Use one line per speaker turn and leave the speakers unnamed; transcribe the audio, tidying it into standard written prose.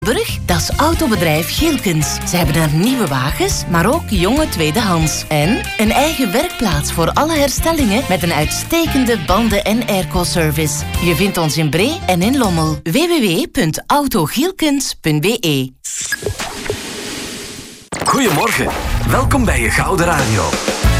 Brug, dat is autobedrijf Gielkens. Ze hebben daar nieuwe wagens, maar ook jonge tweedehands. En een eigen werkplaats voor alle herstellingen met een uitstekende banden- en airco-service. Je vindt ons in Bree en in Lommel. www.autogielkens.be.
Goedemorgen, welkom bij je Gouden Radio.